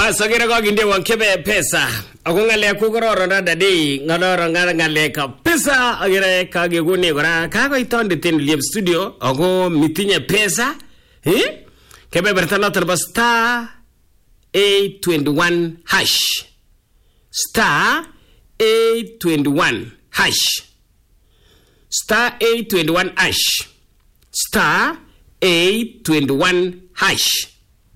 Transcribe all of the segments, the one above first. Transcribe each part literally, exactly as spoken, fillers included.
Asa kira ko ginde wan kebe pesa. Ako ngale ko goro na dadi ngalo ngala ngale ka pesa agire ka ge guni gora ka ko itonde tin live studio ako mitinye pesa. Eh? Kebe bertano terba star eight twenty-one hash. Star eight twenty-one hash. Star eight twenty-one hash. Star eight twenty-one hash.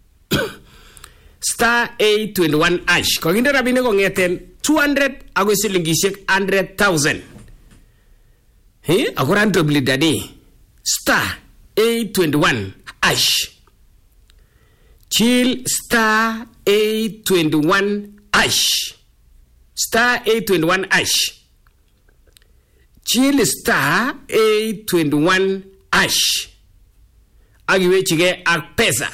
Star eight twenty-one hash. Kung hindi rabine ko ngeten two hundred ako silingishek one hundred thousand. He? Ako randomly dadi. Star eight twenty-one hash. Chill star eight twenty-one hash. Star eight twenty-one hash. Chill star eight twenty-one hash. Agiwe chige ak pesa.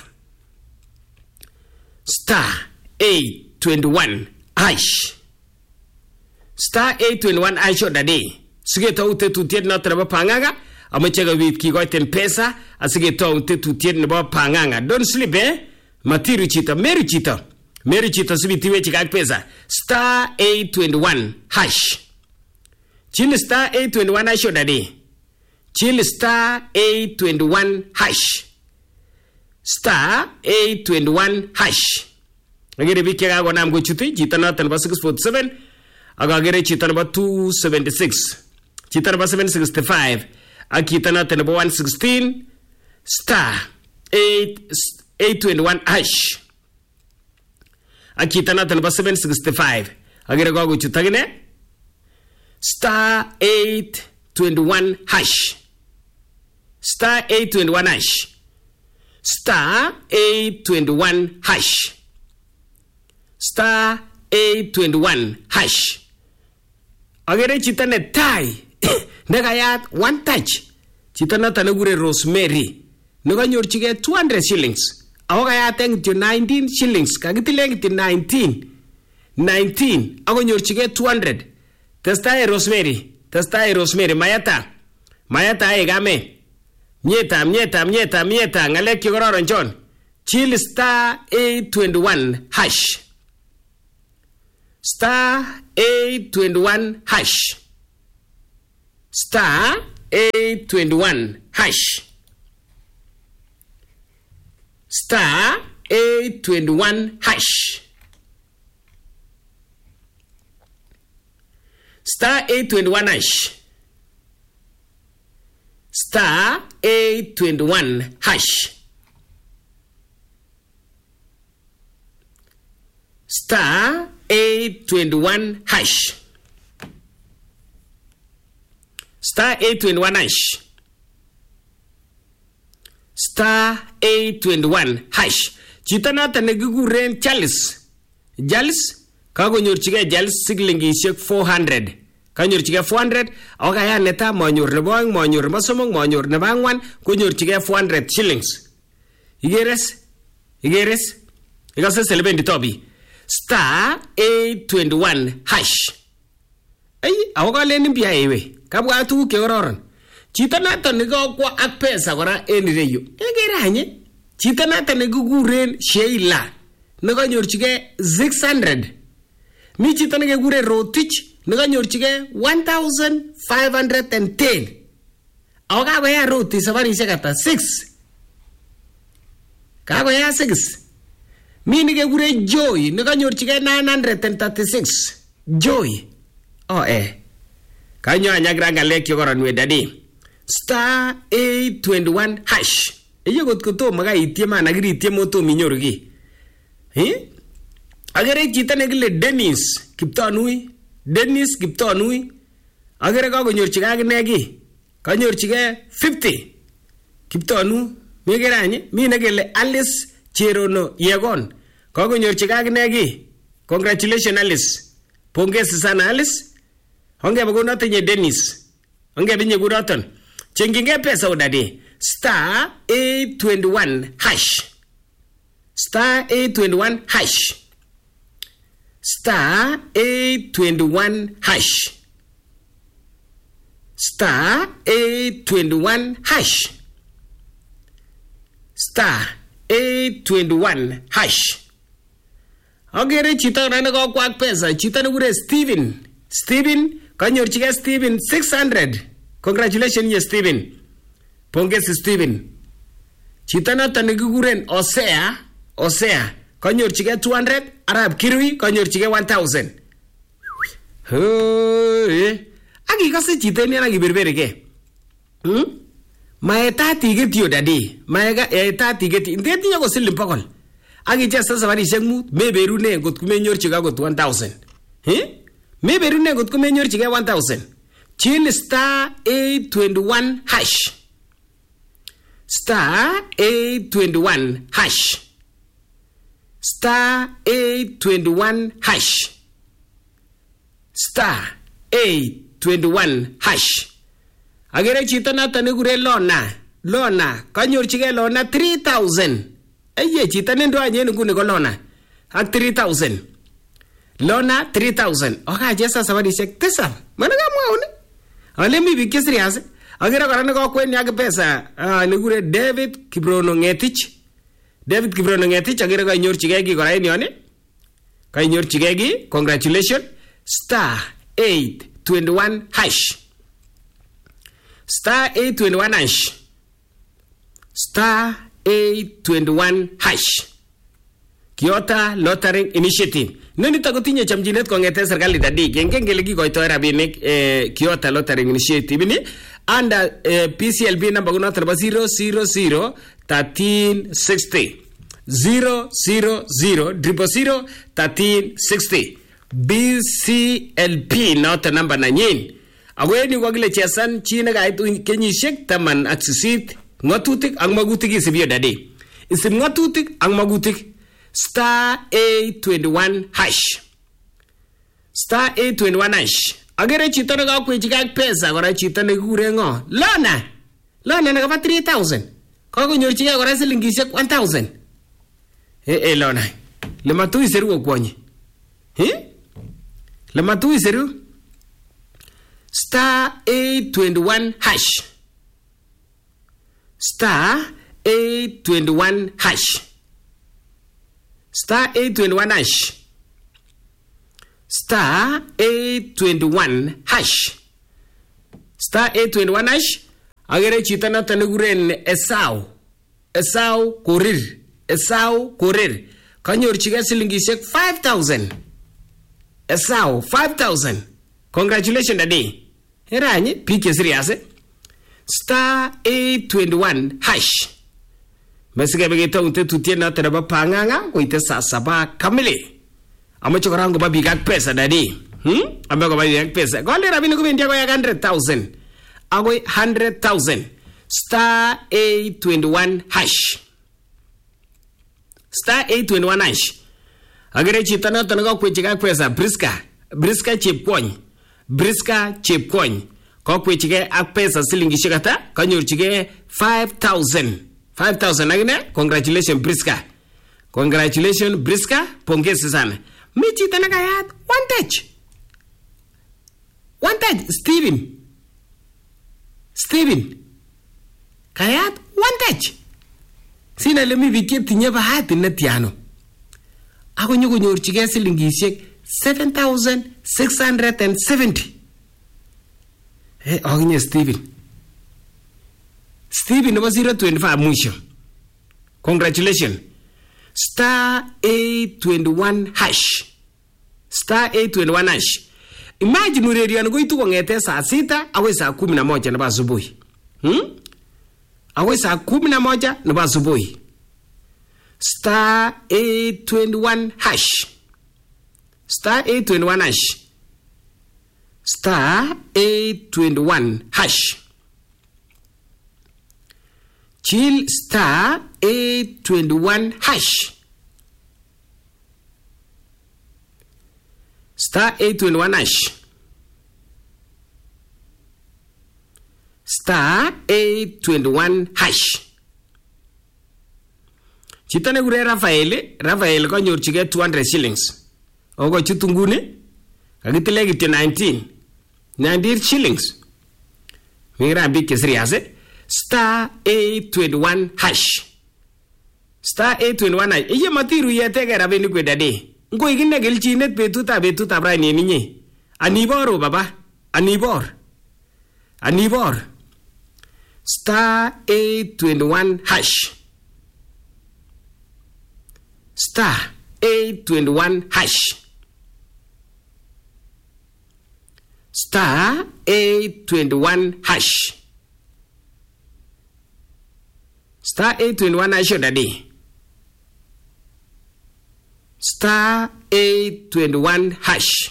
Star eight twenty-one hash. Star eight twenty-one hash odade. Sige to ute tutiet na traba panganga. Amechega wit ki ko ten pesa. Asige to ute tutiet na ba panganga. Don't sleep eh. Matiru chita, meri chita. Meri chita subitiwe chika pesa. Star eight twenty-one hash. Chill star eight twenty-one hash odade. Chill star eight twenty-one hash. Star eight twenty-one hash. Agere bike ga gona mgo chuti jitana tan ba six forty-seven agagere chitana ba two seventy-six chitana ba seven sixty-five akitana tan ba one sixteen star eight twenty-one hash akitana tan ba seven sixty-five agere go chutagine star eight twenty-one hash. Star eight twenty-one hash. Star eight twenty-one hash. Star eight twenty-one hash. Agere chitane tai. Negayat one touch. Chitana tanagure Rosemary. Nega nyorchige two hundred shillings. Awagayat eng to nineteen shillings. Kagitileng to nineteen. nineteen. Ago nyorchige two hundred. Testa Rosemary. Testa Rosemary. Mayata. Mayata e game. Mieta, mieta, mieta, mieta, ngalek yogororon John. Chill star eight twenty-one hash. Star eight twenty-one hash. Star eight twenty-one hash. Star eight twenty-one hash. Star eight twenty-one hash. Star eight twenty-one hash. Star eight twenty-one hash. Star eight twenty-one hash. Star eight twenty-one hash. Chitana tanegiguren Charles. Charles kago nyorchige Charles siglingishek four hundred. Kanyorchige four hundred okaya neta monyor nebo ang monyor masomong monyor nebo angwan konyorchige four hundred shillings. Igeres Igeres Igase celebrate tobi. Star eight twenty-one hash. Ay awagale nimbia ewe kabwa tu ke ororon. Chita nata nigo kwa ak pesa gora enireyo. Egeranye chita nata niguguren Sheila. Nigo nyorchige six hundred. Mi chita nigegure Rotich Naga nyorchige one thousand five hundred ten. Awaga baya roti safari shakata six. Kago ya six. Mi nige gure Joy. Naga nyorchige nine hundred thirty-six. Joy. Oh eh. Kanyo anyagranga leki yogora nwe dadi. Star eight twenty-one hash. Eyo got koto maga itiema nagiri itiemo to minyorugi. Eh? Agere chita negile Dennis Kiptanui. Dennis Kiptanui. Agere ka konyorchige aginegi. Kanyorchige fifty. Kiptanu. Megeranye. Mi negele Alice Cherono Yegon. Ka konyorchige aginegi. Congratulations Alice. Pongezi sana Alice. Honge bagona tenye Dennis. Honge binye guraton. Chenginge pesa udade. Star eight twenty-one hash. Star eight twenty-one hash. Star eight twenty-one hash. Star eight twenty-one hash. Star eight twenty-one hash. Agere chito ne kokwak pesa, chito nekure Steven. Steven kanyorchigei Steven six hundred. Congratulations ye Steven. Pongezi Steven. Chito noton nekikuren Osea, Osea kanyorchigei two hundred, Arab Kirui kanyorchigei one thousand. Hey. Akikase chito ni anakiberbereke. Hm? Maeta tiketio dadi. Maeka eta tiketi. Ndetinye ko siling bokol. Akichesa sabarishek mut meberune ngot kumenyorchigei akot one thousand. Hm? Meberune ngot kumenyorchigei one thousand. Chill star eight twenty-one hash. Star eight twenty-one hash. Star eight twenty-one hash. Star eight twenty-one hash. Agere chito noton nekure Lona. Lona kanyorchigei Lona three thousand. Eye chito nendo anyen nguni ko Lona ak three thousand. Lona three thousand. Okachesa sabarishek tisap. Mana kamwaun? Ale mi biik serious. Agere kora nekokwen yak pesa nekure David Kibrono Ngetich. David Kibrono Ngetich agere kanyorchigei ki kora en yon. Kanyorchigei ki. Congratulations. Star eight twenty-one hash. Star eight twenty-one hash. Star eight twenty-one hash. Kyoto Lottery Initiative. Nonito kotinye chamchinet kongete serikali dadi. Kengen kele kikoitoi rabinik eh, Kyoto Lottery Initiative ni under eh, P C L B number kunoto nebo zero zero zero thirteen sixty. zero zero zero zero zero thirteen sixty. B C L P noto number nanyin. Ako en yu kokile chesan chi nekait kenyisiek taman ak sisit. Ngatutik ak magutik isibyo dadi. Isib ngatutik ak magutik. Star eight twenty-one hash. Star eight twenty-one hash. Agere chito nekakwechi pesa kora chito nekikure ngo. Lona. Lona nekaba three thousand. Kakonyorchigei kora silingishek one thousand. Eh eh Lona. Lematu iseru kokwonye. Eh? Lematu iseru. Star eight twenty-one hash. Star eight twenty-one hash. Star eight twenty-one hash. Star eight twenty-one hash. Star eight twenty-one hash. Agere chito noton nekikuren Esau. Esau Korir. Esau Korir. Kanyorchigei silingishek five thousand. Esau five thousand. Congratulations daddy. Heranye pike serious. Star eight twenty-one hash. Mesike begeta unte tutie na teraba panganga koite saa saba kamili. Amacho karango babi gak pesa dadi. Hmm? Ameko babi gak pesa. Gole rabini kubendia ko yak one hundred thousand. Agoy one hundred thousand. Star eight twenty-one hash. Star eight twenty-one hash. Agere chito na tono kwechi gak pesa Briska. Briska Chepkwony. Briska Chepkwony. Ko kwechi ge ak pesa silingishek ata kanyorchige five thousand. five thousand agine. Congratulations Briska. Congratulations Briska. Pongezi sana. Mi chito nakayat one touch. One touch Steven. Steven. Kayat one touch. Sina lemi bikiet tinye bahati netiano. Ako nyuko nyorchige silingishek seven thousand six hundred seventy. Eh, aginye Steven. Steven number zero twenty-five mwisho. Congratulations. Star eight twenty-one hash. Star eight twenty-one hash. Imagine ureriano goitu kongete saa sita awe saa kumi na moja nebo asubuhi. Hmm? Awe saa kumi na moja nebo asubuhi. Star eight twenty-one hash. Star eight twenty-one hash. Star eight twenty-one hash. Chill star eight twenty-one hash. Star eight twenty-one hash. Star eight twenty-one hash. Chitane gure Rafael, Rafael kanyorchige two hundred shillings. Ogo chutungune kagitile gityo nineteen. nineteen shillings. Mingira bike serious. Star eight twenty-one hash. Star eight twenty-one hash. Iye matiru yetege rabini kwe dadi. Ngoi kine kelchinet betutab betutab raini ninyi. Aniboru baba. Anibor. Anibor. Star eight twenty-one hash. Star eight twenty-one hash. Star eight twenty-one hash. Star eight twenty-one hash daddy. Star eight twenty-one hash.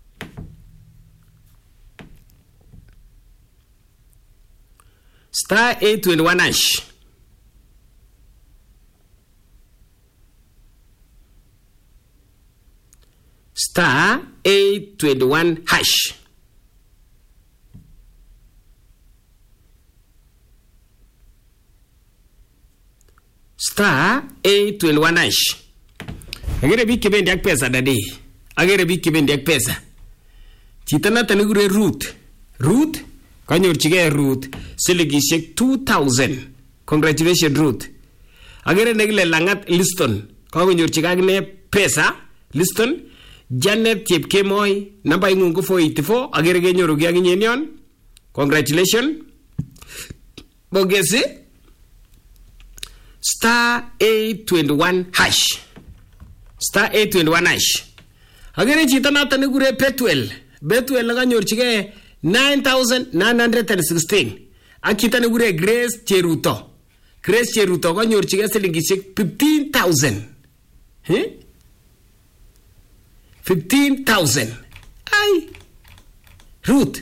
Star eight twenty-one hash. Star eight twenty-one hash. Star eight twenty-one hash. Agere bik kibendi ak pesa dadi. Agere bik kibendi ak pesa. Chito noton nekure Ruth. Ruth kanyorchigei Ruth silingishek two thousand. Congratulations Ruth. Agere nekile Langat Liston kakonyorchigei akine pesa. Liston. Janet Chepkemoi namba ingung ko four eighty-four. Agere kenyoru ki akinye nyon. Congratulations. Bogesi. Star eight twenty-one hash. Star eight twenty-one hash. Agere chito noton nekure Betwell. Betwell nakanyorchigei nine thousand nine hundred sixteen. Ak chito nekure Grace Cheruto. Grace Cheruto kanyorchigei silingishek fifteen thousand. Eh? fifteen thousand. Ay. Ruth.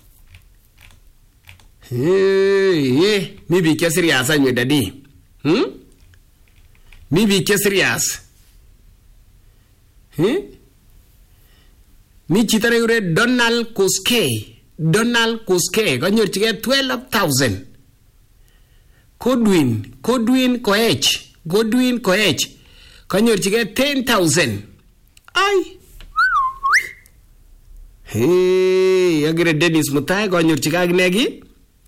Hey, hey. Mi biik che serious anywe daddy. Hmm? Mi biik che serious. Hmm? Mi chito nekure Donald Koskei. Donald Koskei kanyorchigei twelve thousand. Godwin, Godwin Koech. Godwin Koech kanyorchigei ten thousand. Ay. Hey, agere Dennis Mutai kanyorchigei akinegi.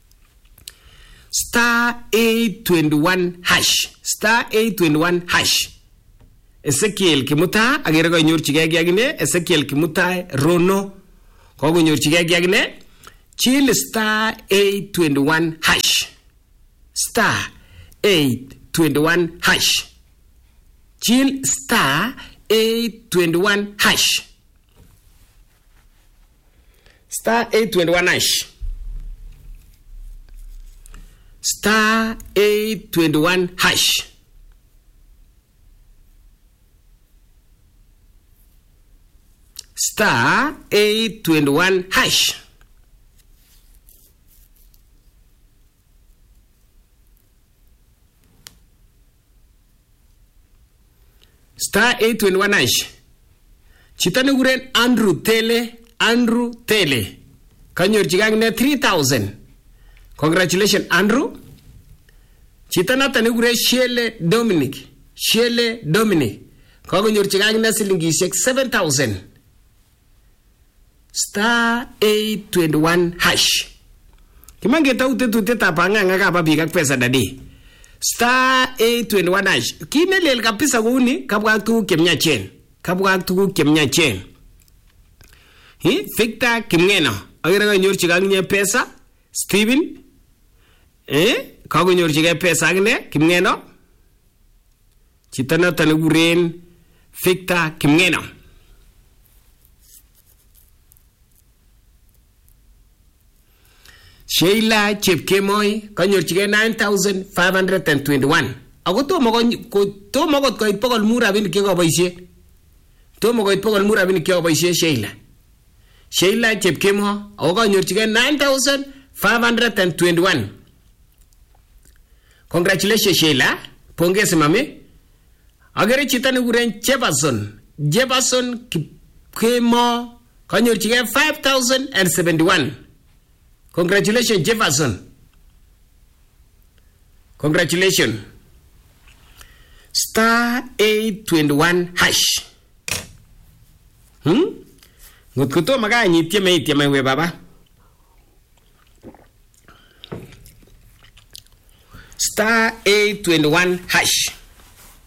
Star eight twenty-one hash. Star eight twenty-one hash. Ezekiel Kimutai agere kanyorchigei ki akine. Ezekiel Kimutai Rono kanyorchigei ki akine. Chill star eight twenty-one hash. Star eight twenty-one hash. Chill star eight twenty-one hash. Star eight twenty-one hash. Star eight twenty-one hash. Star eight twenty-one hash. Star eight twenty-one hash. Chito nekure Andrew Tele. Andrew Tele kanyorchigei akine three thousand. Congratulations Andrew. Chito noton nekure Shele Dominic. Shele Dominic kakonyorchigei akine silingishek seven thousand. Star eight twenty-one hash. Kimangeta utetutetab ang'ang'a kaba biik ak pesa dadi. Star eight twenty-one hash. Kine lel kabisa kouni kabwa ak tuguk chemyachen. Kabwa ak tuguk chemyachen. Hi, Victor Kimngeno. Agere kanyorchigei akinye pesa. Steven. Eh, kakonyorchigei pesa akine Kimngeno. Chito noton nekuren Victor Kimngeno. Sheila Chepkemoi kanyorchigei nine thousand five hundred twenty-one. Ako tomo ko tomo kot koit pokol mut rabinik che kaboisie. Tomo koit pokol mut rabinik che kaboisie Sheila. Sheila Chepkemoi ako kanyorchigei nine thousand five hundred twenty-one. Congratulations Sheila. Pongezi mami. Agere chito nekuren Jefferson. Jefferson Kemo kanyorchigei five thousand seventy-one. Congratulations Jefferson. Congratulations. Star eight twenty-one hash. Hmm? Ngot ko to maga ni tieme tieme we baba. Star eight twenty-one hash.